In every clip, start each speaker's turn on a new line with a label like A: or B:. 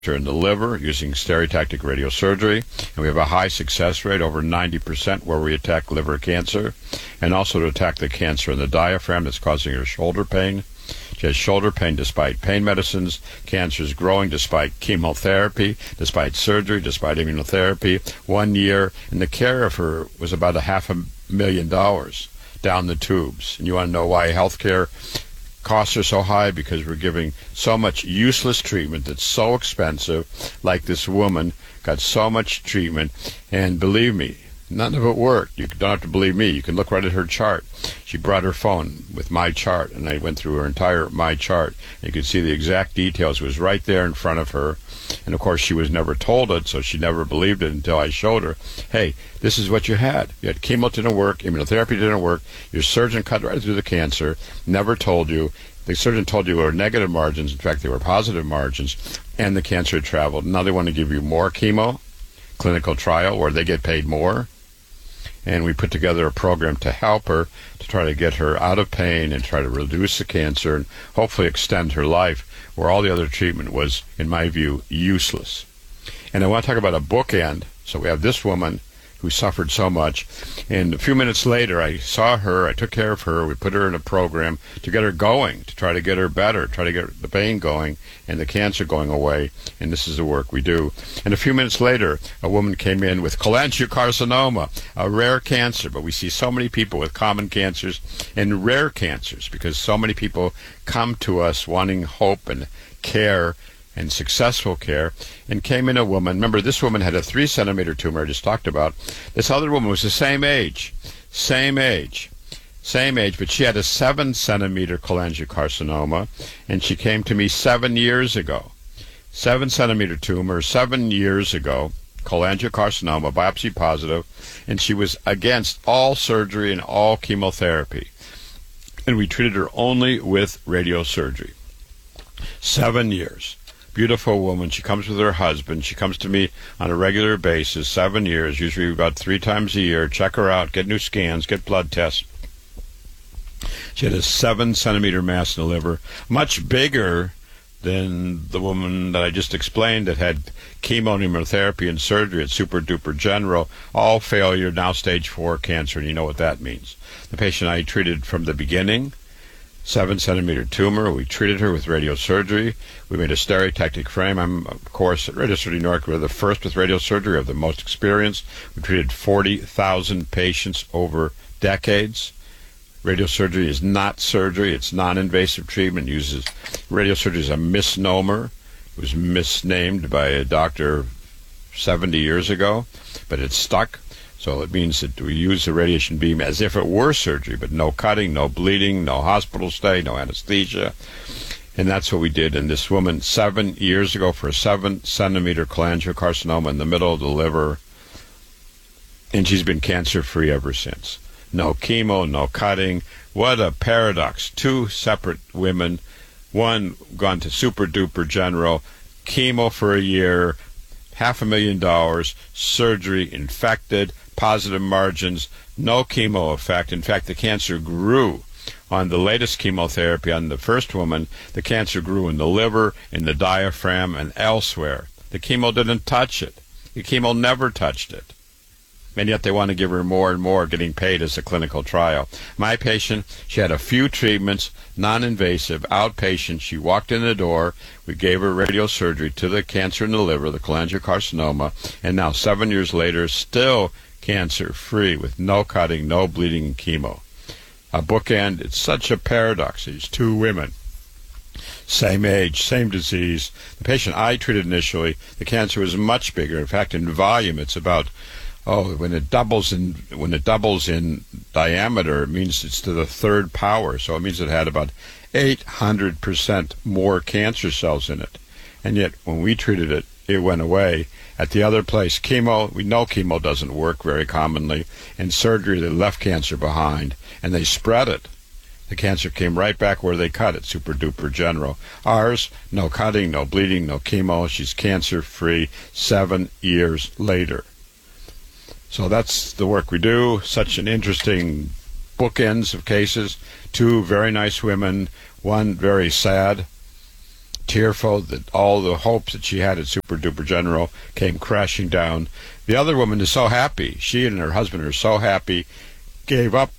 A: in the liver using stereotactic radiosurgery, and we have a high success rate, over 90%, where we attack liver cancer, and also to attack the cancer in the diaphragm that's causing her shoulder pain. She has shoulder pain despite pain medicines. Cancer is growing despite chemotherapy, despite surgery, despite immunotherapy. 1 year, and the care of her was about $500,000 down the tubes. And you want to know why healthcare costs are so high? Because we're giving so much useless treatment that's so expensive. Like this woman got so much treatment, and believe me, none of it worked. You don't have to believe me. You can look right at her chart. She brought her phone with my chart, and I went through her entire my chart. You could see the exact details. It was right there in front of her. And, of course, she was never told it, so she never believed it until I showed her, hey, this is what you had. You had chemo didn't work, immunotherapy didn't work, your surgeon cut right through the cancer, never told you. The surgeon told you were negative margins. In fact, they were positive margins, and the cancer had traveled. Now they want to give you more chemo, clinical trial, where they get paid more. And we put together a program to help her, to try to get her out of pain and try to reduce the cancer and hopefully extend her life, where all the other treatment was, in my view, useless. And I want to talk about a bookend. So we have this woman who suffered so much, and a few minutes later I saw her, I took care of her, we put her in a program to get her going, to try to get her better, try to get the pain going and the cancer going away, and this is the work we do. And a few minutes later, a woman came in with cholangiocarcinoma, a rare cancer, but we see so many people with common cancers and rare cancers because so many people come to us wanting hope and care and successful care, and came in a woman. Remember, this woman had a 3-centimeter tumor I just talked about. This other woman was the same age, but she had a 7-centimeter cholangiocarcinoma, and she came to me 7 years ago. 7-centimeter tumor, 7 years ago, cholangiocarcinoma, biopsy positive, and she was against all surgery and all chemotherapy. And we treated her only with radiosurgery. 7 years. Beautiful woman. She comes with her husband. She comes to me on a regular basis, 7 years, usually about 3 times a year. Check her out, get new scans, get blood tests. She had a 7-centimeter mass in the liver, much bigger than the woman that I just explained that had chemo and immunotherapy and surgery at Super Duper General, all failure, now stage 4 cancer, and you know what that means. The patient I treated from the beginning, 7-centimeter tumor. We treated her with radiosurgery. We made a stereotactic frame. I'm, of course, at Radiosurgery New York. We're the first with radiosurgery. We have the most experience. We treated 40,000 patients over decades. Radiosurgery is not surgery. It's non-invasive treatment. Radiosurgery is a misnomer. It was misnamed by a doctor 70 years ago, but it's stuck. So it means that we use the radiation beam as if it were surgery, but no cutting, no bleeding, no hospital stay, no anesthesia. And that's what we did in this woman 7 years ago for a 7-centimeter cholangiocarcinoma in the middle of the liver. And she's been cancer-free ever since. No chemo, no cutting. What a paradox. 2 separate women, one gone to Super Duper General, chemo for a year, $500,000, surgery, infected, positive margins, no chemo effect. In fact, the cancer grew on the latest chemotherapy. On the first woman, the cancer grew in the liver, in the diaphragm, and elsewhere. The chemo didn't touch it. The chemo never touched it. And yet they want to give her more and more, getting paid as a clinical trial. My patient, she had a few treatments, non-invasive, outpatient. She walked in the door. We gave her radiosurgery to the cancer in the liver, the cholangiocarcinoma, and now 7 years later, still cancer-free with no cutting, no bleeding, and chemo. A bookend. It's such a paradox. These 2 women, same age, same disease. The patient I treated initially, the cancer was much bigger. In fact, in volume, it's about when it doubles in diameter, it means it's to the 3rd power. So it means it had about 800% more cancer cells in it. And yet, when we treated it, it went away. At the other place, chemo, we know chemo doesn't work very commonly. In surgery, they left cancer behind, and they spread it. The cancer came right back where they cut it, Super Duper General. Ours, no cutting, no bleeding, no chemo. She's cancer-free 7 years later. So that's the work we do. Such an interesting bookends of cases. 2 very nice women, one very sad. tearful that all the hopes that she had at Super Duper General came crashing down. The other woman is so happy. She and her husband are so happy, gave up,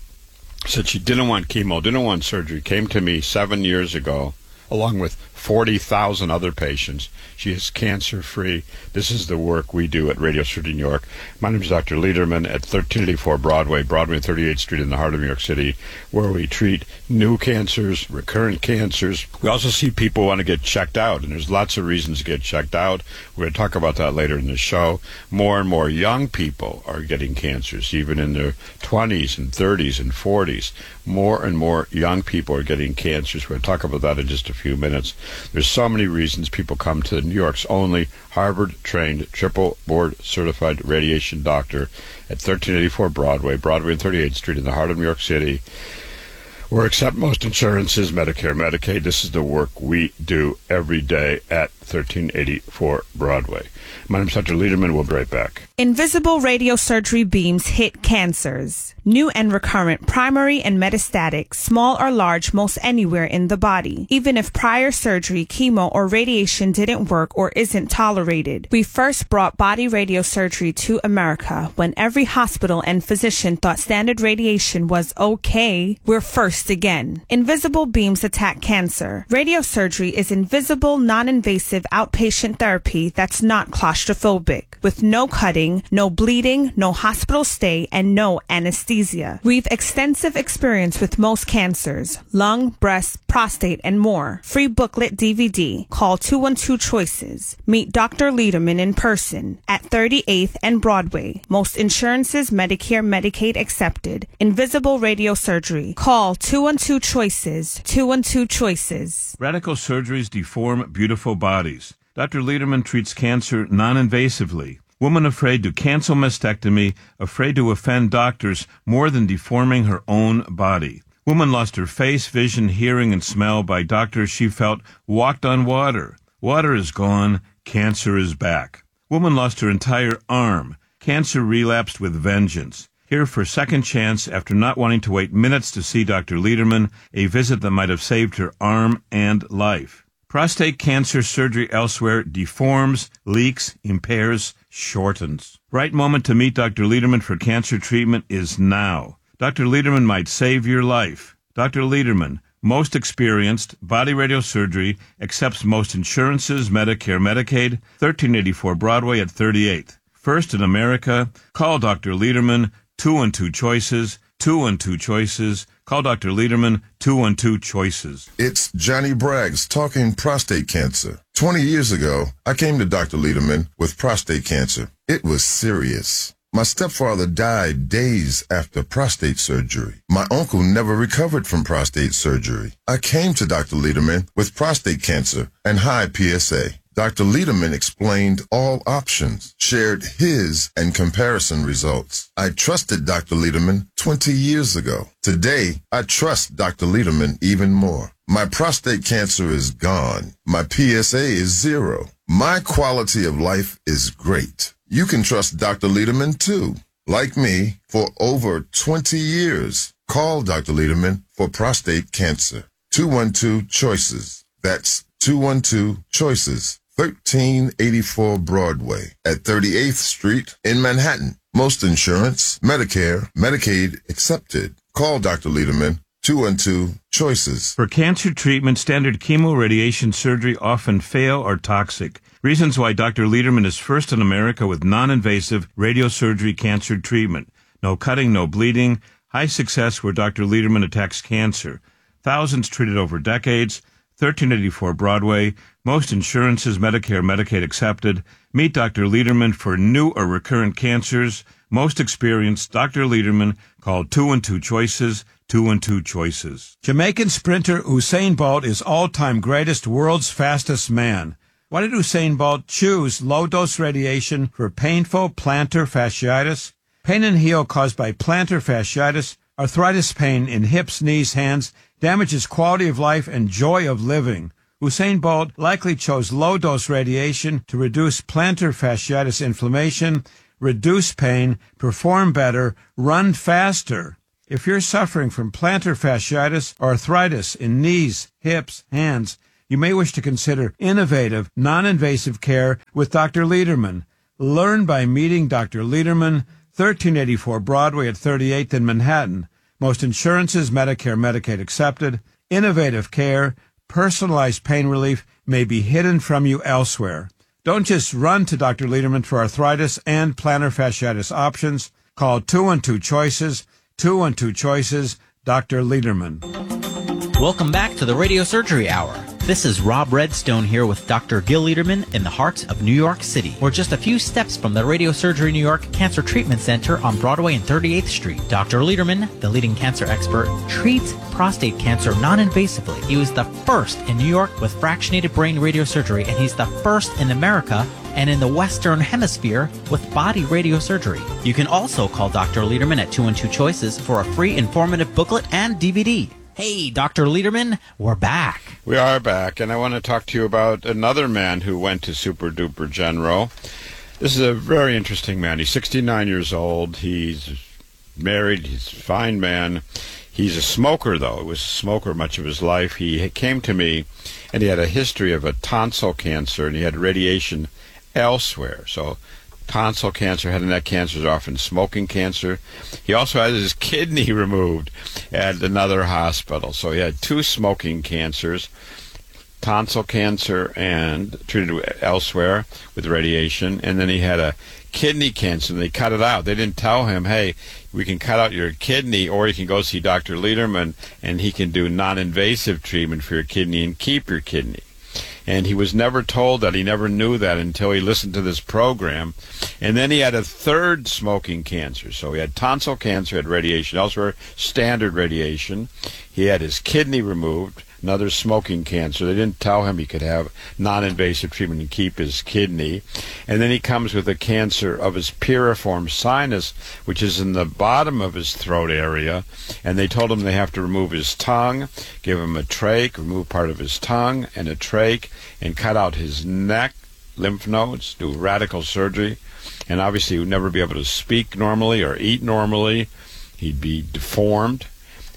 A: said she didn't want chemo, didn't want surgery, came to me 7 years ago, along with 40,000 other patients. She is cancer-free. This is the work we do at Radio City, New York. My name is Dr. Lederman at 1384 Broadway and 38th Street in the heart of New York City, where we treat new cancers, recurrent cancers. We also see people who want to get checked out, and there's lots of reasons to get checked out. We're going to talk about that later in the show. More and more young people are getting cancers, even in their 20s and 30s and 40s. More and more young people are getting cancers. We're going to talk about that in just a few minutes. There's so many reasons people come to New York's only Harvard-trained, triple board-certified radiation doctor at 1384 Broadway and 38th Street in the heart of New York City, where accept most insurances, Medicare, Medicaid. This is the work we do every day at 1384 Broadway. My name is Dr. Lederman. We'll be right back.
B: Invisible radiosurgery beams hit cancers. New and recurrent, primary and metastatic, small or large, most anywhere in the body. Even if prior surgery, chemo, or radiation didn't work or isn't tolerated. We first brought body radiosurgery to America when every hospital and physician thought standard radiation was okay. We're first again. Invisible beams attack cancer. Radiosurgery is invisible, non-invasive outpatient therapy that's not claustrophobic, with no cutting, no bleeding, no hospital stay, and no anesthesia. We've extensive experience with most cancers, lung, breast, prostate, and more. Free booklet DVD. Call 212-CHOICES. Meet Dr. Lederman in person at 38th and Broadway. Most insurances, Medicare, Medicaid accepted. Invisible radiosurgery. Call 212-CHOICES. 212-CHOICES.
C: Radical surgeries deform beautiful bodies. Dr. Lederman treats cancer non-invasively. Woman afraid to cancel mastectomy, afraid to offend doctors more than deforming her own body. Woman lost her face, vision, hearing, and smell by doctors she felt walked on water. Water is gone, cancer is back. Woman lost her entire arm. Cancer relapsed with vengeance. Here for second chance after not wanting to wait minutes to see Dr. Lederman, a visit that might have saved her arm and life. Prostate cancer surgery elsewhere deforms, leaks, impairs, shortens. Right moment to meet Dr. Lederman for cancer treatment is now. Dr. Lederman might save your life. Dr. Lederman, most experienced, body radiosurgery, accepts most insurances, Medicare, Medicaid, 1384 Broadway at 38th. First in America, call Dr. Lederman, 212-CHOICES, 212-CHOICES. Call Dr. Lederman, 212-CHOICES.
D: It's Johnny Braggs talking prostate cancer. 20 years ago, I came to Dr. Lederman with prostate cancer. It was serious. My stepfather died days after prostate surgery. My uncle never recovered from prostate surgery. I came to Dr. Lederman with prostate cancer and high PSA. Dr. Lederman explained all options, shared his and comparison results. I trusted Dr. Lederman 20 years ago. Today, I trust Dr. Lederman even more. My prostate cancer is gone. My PSA is 0. My quality of life is great. You can trust Dr. Lederman too. Like me, for over 20 years. Call Dr. Lederman for prostate cancer. 212-CHOICES. That's 212-CHOICES. 1384 Broadway at 38th Street in Manhattan. Most insurance, Medicare, Medicaid accepted. Call Dr. Lederman, 212-CHOICES.
C: For cancer treatment, standard chemo radiation surgery often fail or toxic. Reasons why Dr. Lederman is first in America with non-invasive radiosurgery cancer treatment. No cutting, no bleeding. High success where Dr. Lederman attacks cancer. Thousands treated over decades. 1384 Broadway. Most insurances, Medicare, Medicaid accepted. Meet Dr. Lederman for new or recurrent cancers. Most experienced, Dr. Lederman. Call 212-CHOICES, 212-CHOICES. Jamaican sprinter Usain Bolt is all-time greatest, world's fastest man. Why did Usain Bolt choose low-dose radiation for painful plantar fasciitis? Pain and heel caused by plantar fasciitis, arthritis pain in hips, knees, hands, damages quality of life and joy of living. Usain Bolt likely chose low-dose radiation to reduce plantar fasciitis inflammation, reduce pain, perform better, run faster. If you're suffering from plantar fasciitis or arthritis in knees, hips, hands, you may wish to consider innovative, non-invasive care with Dr. Lederman. Learn by meeting Dr. Lederman, 1384 Broadway at 38th in Manhattan. Most insurances, Medicare, Medicaid accepted. Innovative care, personalized pain relief may be hidden from you elsewhere. Don't just run to Dr. Lederman for arthritis and plantar fasciitis options. Call 212-CHOICES, 212-CHOICES, Dr. Lederman.
E: Welcome back to the Radio Surgery Hour. This is Rob Redstone here with Dr. Gil Lederman in the heart of New York City. We're just a few steps from the Radio Surgery New York Cancer Treatment Center on Broadway and 38th Street. Dr. Lederman, the leading cancer expert, treats prostate cancer non-invasively. He was the first in New York with fractionated brain radiosurgery, and he's the first in America and in the Western Hemisphere with body radiosurgery. You can also call Dr. Lederman at 212-CHOICES for a free informative booklet and DVD. Hey, Dr. Lederman, we're back.
A: We are back, and I want to talk to you about another man who went to Super Duper General. This is a very interesting man. He's 69 years old. He's married. He's a fine man. He's a smoker, though. He was a smoker much of his life. He came to me, and he had a history of a tonsil cancer, and he had radiation elsewhere. So tonsil cancer, head and neck cancer is often smoking cancer. He also had his kidney removed at another hospital. So he had two smoking cancers, tonsil cancer and treated elsewhere with radiation. And then he had a kidney cancer, and they cut it out. They didn't tell him, hey, we can cut out your kidney, or you can go see Dr. Lederman, and he can do non-invasive treatment for your kidney and keep your kidney. And he was never told that. He never knew that until he listened to this program. And then he had a third smoking cancer. So he had tonsil cancer, had radiation elsewhere, standard radiation. He had his kidney removed, another smoking cancer. They didn't tell him he could have non-invasive treatment and keep his kidney. And then he comes with a cancer of his piriform sinus, which is in the bottom of his throat area. And they told him they have to remove his tongue, give him a trach, remove part of his tongue and a trach, and cut out his neck, lymph nodes, do radical surgery. And obviously he would never be able to speak normally or eat normally. He'd be deformed.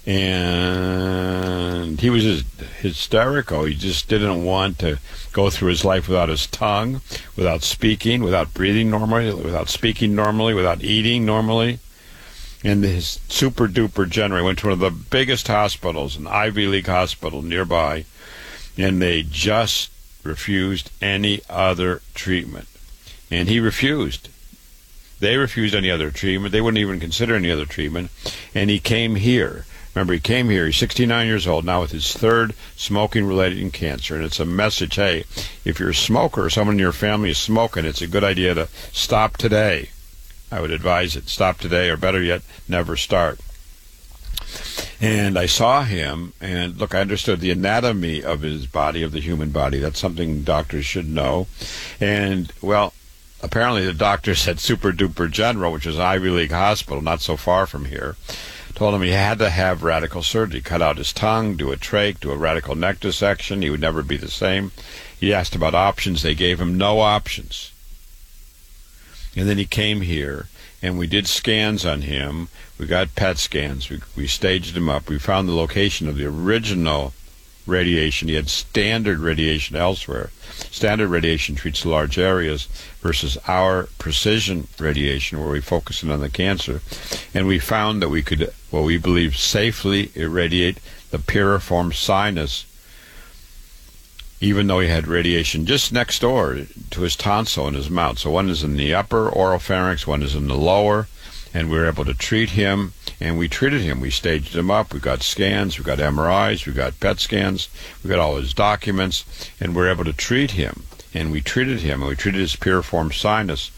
A: And he was just hysterical. He just didn't want to go through his life without his tongue, without speaking, without breathing normally, without speaking normally, without eating normally. And his Super Duper General went to one of the biggest hospitals, an Ivy League hospital nearby, and they just refused any other treatment. And he refused. They refused any other treatment. They wouldn't even consider any other treatment. And he came here. Remember, he came here. He's 69 years old now with his third smoking-related cancer. And it's a message, hey, if you're a smoker or someone in your family is smoking, it's a good idea to stop today. I would advise it. Stop today, or better yet, never start. And I saw him, and look, I understood the anatomy of his body, of the human body. That's something doctors should know. And, well, apparently the doctors at Super Duper General, which is Ivy League Hospital, not so far from here, told him he had to have radical surgery, cut out his tongue, do a trach, do a radical neck dissection. He would never be the same. He asked about options. They gave him no options. And then he came here, and we did scans on him. We got PET scans. We staged him up. We found the location of the original radiation. He had standard radiation elsewhere. Standard radiation treats large areas versus our precision radiation, where we focus in on the cancer. And we found that we could, what we believe, safely irradiate the piriform sinus, even though he had radiation just next door to his tonsil in his mouth. So one is in the upper oropharynx, one is in the lower, and we were able to treat him, and we treated him. We staged him up. We got scans. We got MRIs. We got PET scans. We got all his documents, and we were able to treat him. And we treated him, and we treated his piriform sinus.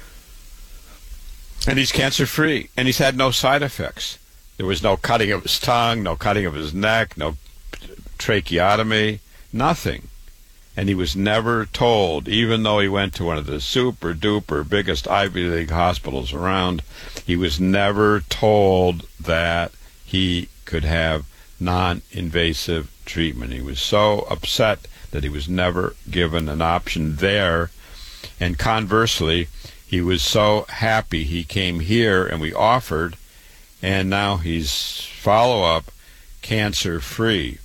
A: And he's cancer-free, and he's had no side effects. There was no cutting of his tongue, no cutting of his neck, no tracheotomy, nothing. And he was never told, even though he went to one of the super-duper biggest Ivy League hospitals around, he was never told that he could have non-invasive treatment. He was so upset that he was never given an option there. And conversely, he was so happy he came here and we offered, and now he's follow-up cancer-free.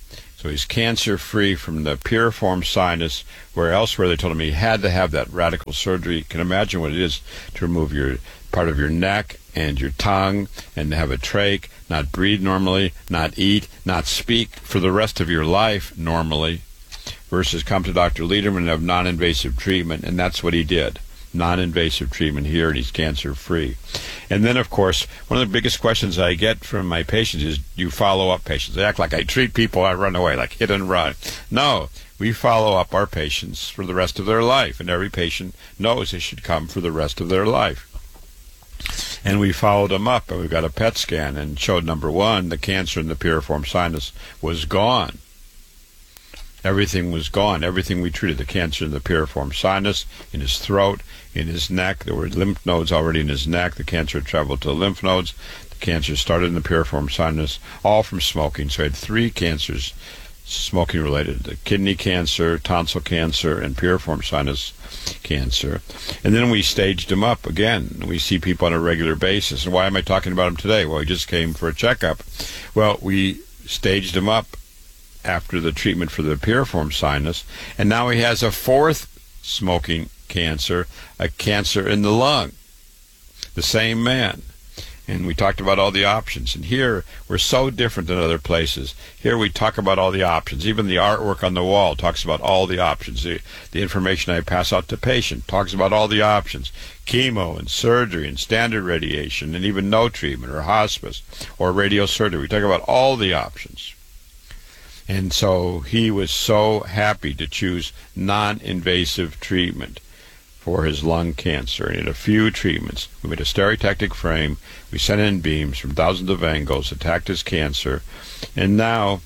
A: So he's cancer-free from the piriform sinus, where elsewhere they told him he had to have that radical surgery. You can imagine what it is to remove your part of your neck and your tongue and have a trach, not breathe normally, not eat, not speak for the rest of your life normally, versus come to Dr. Lederman and have non-invasive treatment, and that's what he did. Non-invasive treatment here, and he's cancer-free. And then, of course, one of the biggest questions I get from my patients is, do you follow up patients? They act like I treat people, I run away, like hit and run. No, we follow up our patients for the rest of their life, and every patient knows they should come for the rest of their life. And we followed them up, and we got a PET scan, and showed, number one, the cancer in the piriform sinus was gone. Everything was gone. Everything we treated, the cancer in the piriform sinus, in his throat, in his neck. There were lymph nodes already in his neck. The cancer had traveled to the lymph nodes. The cancer started in the piriform sinus, all from smoking. So he had 3 cancers, smoking-related: the kidney cancer, tonsil cancer, and piriform sinus cancer. And then we staged him up again. We see people on a regular basis. And why am I talking about him today? Well, he just came for a checkup. Well, we staged him up after the treatment for the piriform sinus, and now he has a 4th smoking cancer, a cancer in the lung. The same man. And we talked about all the options. And here, we're so different than other places. Here we talk about all the options. Even the artwork on the wall talks about all the options. The information I pass out to patient talks about all the options. Chemo and surgery and standard radiation and even no treatment or hospice or radiosurgery. We talk about all the options. And so he was so happy to choose non-invasive treatment for his lung cancer. He had a few treatments. We made a stereotactic frame. We sent in beams from thousands of angles, attacked his cancer, and now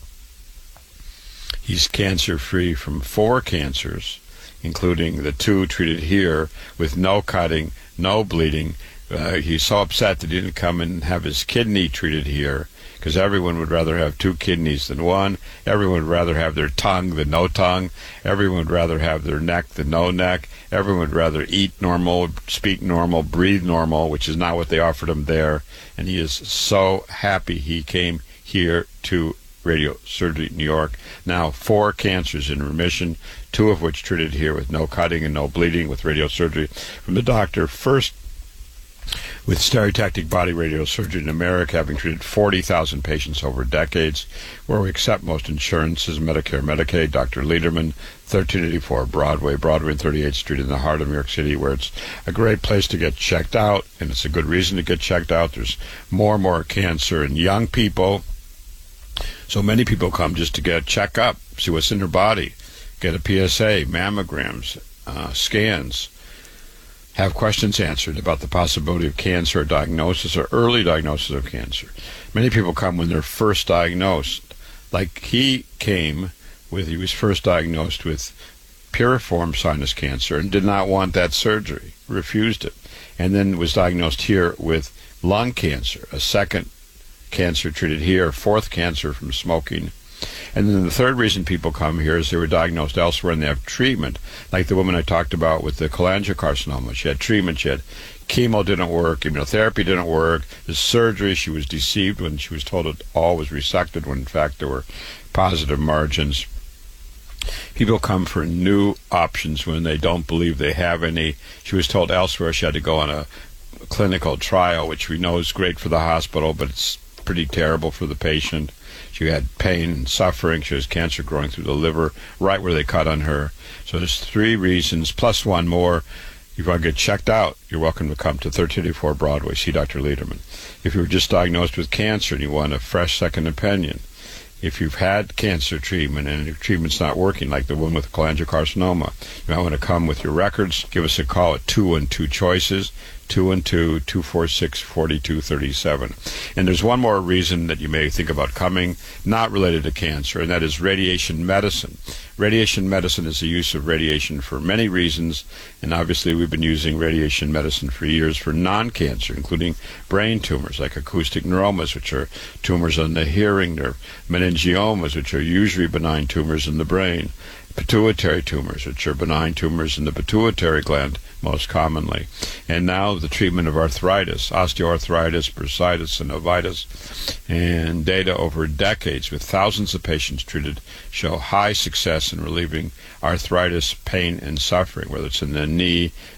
A: he's cancer-free from 4 cancers, including the 2 treated here with no cutting, no bleeding. He's so upset that he didn't come and have his kidney treated here, because everyone would rather have 2 kidneys than 1. Everyone would rather have their tongue than no tongue. Everyone would rather have their neck than no neck. Everyone would rather eat normal, speak normal, breathe normal, which is not what they offered him there. And he is so happy he came here to Radiosurgery New York. Now 4 cancers in remission, 2 of which treated here with no cutting and no bleeding with radiosurgery from the doctor. First, with stereotactic body radiosurgery in America, having treated 40,000 patients over decades, where we accept most insurances, Medicare, Medicaid. Dr. Lederman, 1384 Broadway and 38th Street in the heart of New York City, where it's a great place to get checked out, and it's a good reason to get checked out. There's more and more cancer in young people, so many people come just to get a checkup, see what's in their body, get a PSA, mammograms, scans, have questions answered about the possibility of cancer or diagnosis or early diagnosis of cancer. Many people come when they're first diagnosed. Like he came with, he was first diagnosed with piriform sinus cancer and did not want that surgery, refused it, and then was diagnosed here with lung cancer, a 2nd cancer treated here, 4th cancer from smoking. And then the 3rd reason people come here is they were diagnosed elsewhere and they have treatment, like the woman I talked about with the cholangiocarcinoma. She had treatment, she had chemo, didn't work, immunotherapy didn't work, the surgery, she was deceived when she was told it all was resected, when in fact there were positive margins. People come for new options when they don't believe they have any. She was told elsewhere she had to go on a clinical trial, which we know is great for the hospital, but it's pretty terrible for the patient. She had pain and suffering. She has cancer growing through the liver, right where they cut on her. So there's 3 reasons, plus 1 more. If you want to get checked out, you're welcome to come to 1384 Broadway, see Dr. Lederman. If you were just diagnosed with cancer and you want a fresh second opinion, if you've had cancer treatment and your treatment's not working, like the one with cholangiocarcinoma, you might want to come with your records. Give us a call at 212-CHOICES, 212-246-4237. And there's one more reason that you may think about coming, not related to cancer, and that is radiation medicine. Radiation medicine is the use of radiation for many reasons, and obviously we've been using radiation medicine for years for non-cancer, including brain tumors like acoustic neuromas, which are tumors on the hearing nerve, meningiomas, which are usually benign tumors in the brain, pituitary tumors, which are benign tumors in the pituitary gland, most commonly. And now the treatment of arthritis, osteoarthritis, bursitis, and novitis, and data over decades with thousands of patients treated show high success in relieving arthritis pain and suffering, whether it's in the knee,